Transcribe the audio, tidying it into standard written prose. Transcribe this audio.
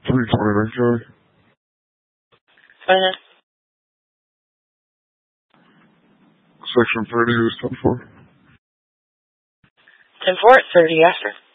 329 Kelly. Finance. Section 30 is 10-4. 10-4, 30 after.